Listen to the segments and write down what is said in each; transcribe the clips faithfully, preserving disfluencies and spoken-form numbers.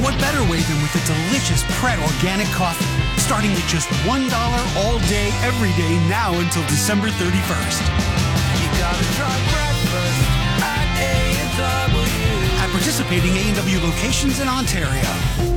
What better way than with a delicious Pret Organic Coffee, starting at just one dollar all day, every day, now until December thirty-first. You gotta try breakfast at A and W. At participating A and W locations in Ontario.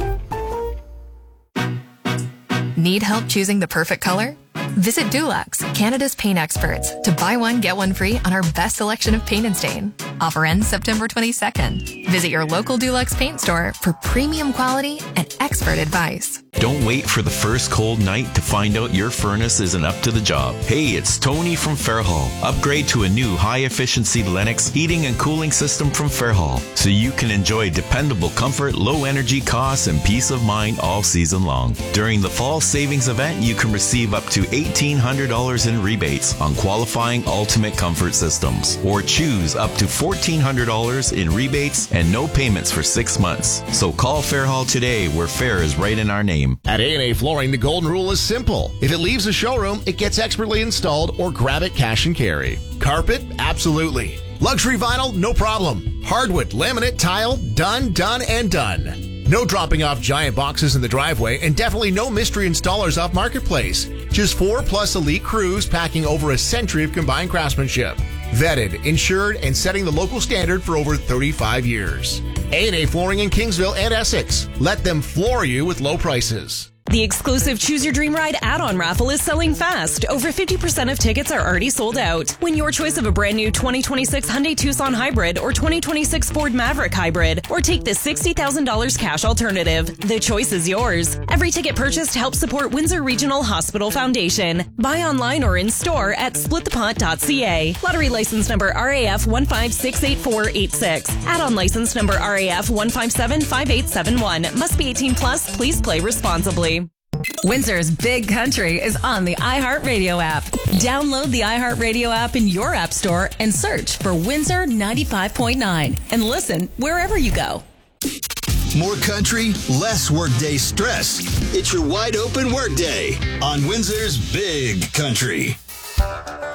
Need help choosing the perfect color? Visit Dulux, Canada's paint experts, to buy one, get one free on our best selection of paint and stain. Offer ends September twenty-second. Visit your local Dulux paint store for premium quality and expert advice. Don't wait for the first cold night to find out your furnace isn't up to the job. Hey, it's Tony from Fairhall. Upgrade to a new high-efficiency Lennox heating and cooling system from Fairhall so you can enjoy dependable comfort, low energy costs, and peace of mind all season long. During the fall savings event, you can receive up to eighteen hundred dollars in rebates on qualifying Ultimate Comfort systems, or choose up to fourteen hundred dollars in rebates and no payments for six months. So call Fairhall today, where fair is right in our name. At A and A Flooring, the golden rule is simple. If it leaves the showroom, it gets expertly installed, or grab it cash and carry. Carpet? Absolutely. Luxury vinyl? No problem. Hardwood, laminate, tile? Done, done, and done. No dropping off giant boxes in the driveway, and definitely no mystery installers off Marketplace. Just four plus elite crews packing over a century of combined craftsmanship. Vetted, insured, and setting the local standard for over thirty-five years. A and A Flooring in Kingsville and Essex. Let them floor you with low prices. The exclusive Choose Your Dream Ride add-on raffle is selling fast. Over fifty percent of tickets are already sold out. Win your choice of a brand new twenty twenty-six Hyundai Tucson Hybrid or twenty twenty-six Ford Maverick Hybrid, or take the sixty thousand dollars cash alternative. The choice is yours. Every ticket purchased helps support Windsor Regional Hospital Foundation. Buy online or in store at split the pot dot c a. Lottery license number R A F one five six eight four eight six. Add-on license number R A F one five seven five eight seven one. Must be eighteen plus. Please play responsibly. Windsor's Big Country is on the iHeartRadio app. Download the iHeartRadio app in your app store and search for Windsor ninety-five point nine and listen wherever you go. More country, less workday stress. It's your wide open workday on Windsor's Big Country.